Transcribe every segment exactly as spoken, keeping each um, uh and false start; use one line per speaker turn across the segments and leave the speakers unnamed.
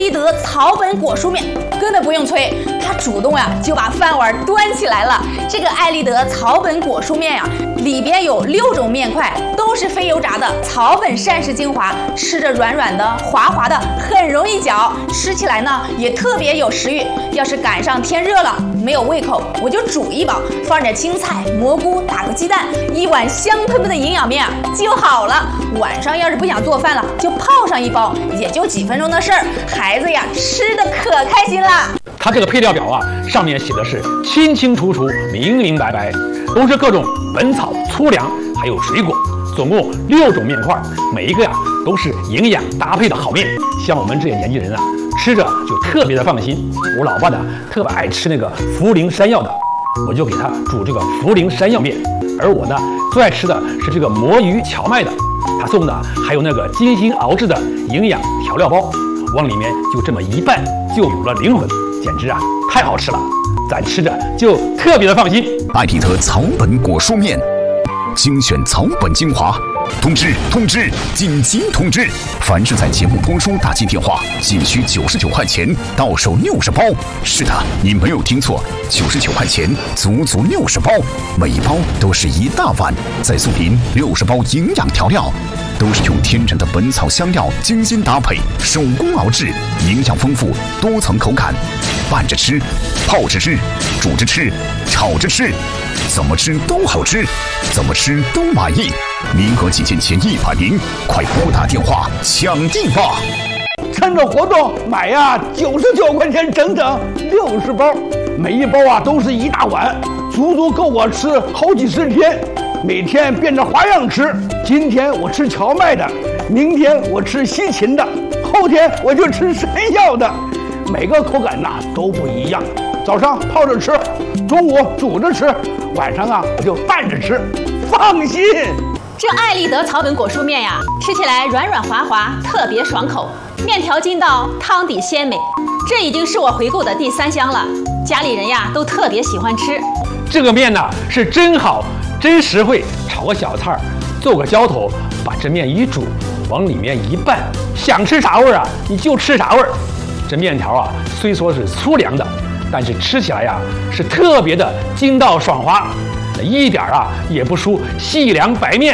立德草本果蔬面根本不用催，它主动呀就把饭碗端起来了。这个爱立德草本果蔬面呀，里边有六种面块，都是非油炸的草本膳食精华，吃着软软的、滑滑的，很容易嚼，吃起来呢也特别有食欲。要是赶上天热了，没有胃口，我就煮一包，放点青菜、蘑菇，打个鸡蛋，一碗香喷喷的营养面就好了。晚上要是不想做饭了，就泡上一包，也就几分钟的事儿，孩子呀吃的可开心了。
它这个配料表啊，上面写的是清清楚楚、明明白白，都是各种本草、粗粮，还有水果，总共六种面块，每一个呀都是营养搭配的好面。像我们这些年纪人啊，吃着就特别的放心。我老爸呢特别爱吃那个茯苓山药的，我就给他煮这个茯苓山药面。而我呢最爱吃的是这个魔芋荞麦的，他送的还有那个精心熬制的营养调料包，往里面就这么一拌，就有了灵魂，简直啊太好吃了，咱吃着就特别的放心。
爱立德草本果蔬面，精选草本精华。通知通知，紧急通知！凡是在节目播出打进电话，仅需九十九块钱，到手六十包。是的，你没有听错，九十九块钱，足足六十包，每一包都是一大碗，再送您六十包营养调料，都是用天然的本草香料精心搭配，手工熬制，营养丰富，多层口感，拌着吃，泡着吃，煮着吃，炒着吃，怎么吃都好吃，怎么吃都满意。名额仅限前一百名，快拨打电话抢订吧！
趁着活动买呀，九十九块钱整整六十包，每一包啊都是一大碗，足足够我吃好几十天。每天变着花样吃，今天我吃荞麦的，明天我吃西芹的，后天我就吃山药的，每个口感呐都不一样。早上泡着吃，中午煮着吃，晚上啊我就拌着吃，放心。
这爱立德草本果蔬面呀，吃起来软软滑滑，特别爽口，面条筋道，汤底鲜美。这已经是我回购的第三箱了，家里人呀都特别喜欢吃。
这个面呢是真好，真实惠，炒个小菜，做个浇头，把这面一煮，往里面一拌，想吃啥味儿啊你就吃啥味儿。这面条啊虽说是粗粮的，但是吃起来呀是特别的筋道爽滑，一点啊也不输细粮白面。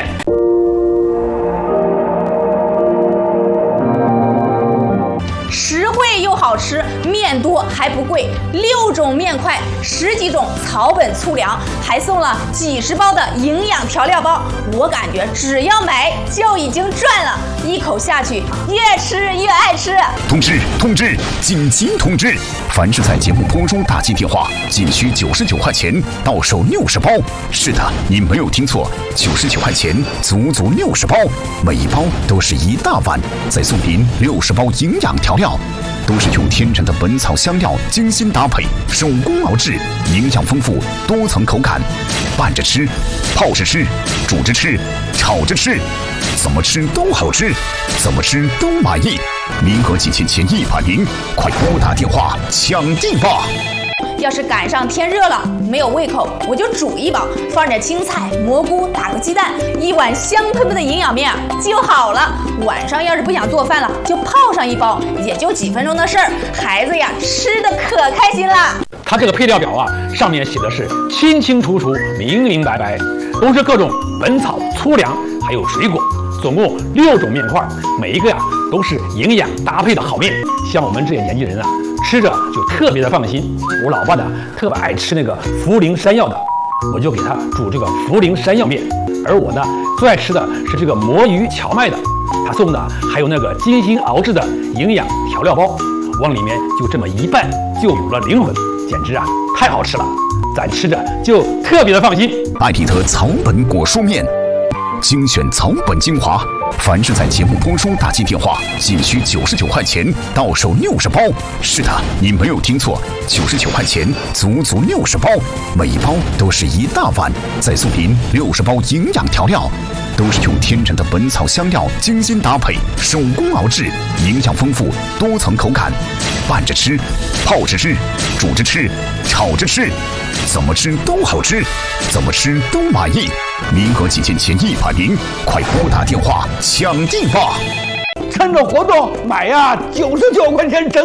实惠又好吃，面多还不贵，六种面块，十几种草本粗粮，还送了几十包的营养调料包。我感觉只要买就已经赚了，一口下去越吃越爱吃。
通知通知，紧急通知！凡是在节目播出打进电话，仅需九十九块钱，到手六十包。是的，你没有听错，九十九块钱，足足六十包，每一包都是一大碗，再送您六十包营养调料，都是用天然的本草香料精心搭配，手工熬制，营养丰富，多层口感，拌着吃，泡着吃，煮着吃，炒着吃，怎么吃都好吃，怎么吃都满意。名额仅限前一百名，快拨打电话抢订吧！
要是赶上天热了，没有胃口，我就煮一包，放点青菜、蘑菇，打个鸡蛋，一碗香喷喷的营养面就好了。晚上要是不想做饭了，就泡上一包，也就几分钟的事儿，孩子呀吃的可开心了。
它这个配料表啊，上面写的是清清楚楚、明明白白，都是各种本草、粗粮，还有水果，总共六种面块，每一个呀都是营养搭配的好面。像我们这些年纪人啊，吃着就特别的放心。我老爸呢特别爱吃那个茯苓山药的，我就给他煮这个茯苓山药面。而我呢最爱吃的是这个魔芋荞麦的，他送的还有那个精心熬制的营养调料包，往里面就这么一拌，就有了灵魂，简直啊太好吃了，咱吃着就特别的放心。
爱立德草本果蔬面，精选草本精华。凡是在节目播出打进电话，仅需九十九块钱，到手六十包。是的，你没有听错，九十九块钱，足足六十包，每一包都是一大碗，再送您六十包营养调料，都是用天然的本草香料精心搭配，手工熬制，营养丰富，多层口感，拌着吃，泡着吃，煮着吃，炒着吃，怎么吃都好吃，怎么吃都满意。名额仅限前一百名，快拨打电话抢订吧！
趁着活动买呀，九十九块钱整。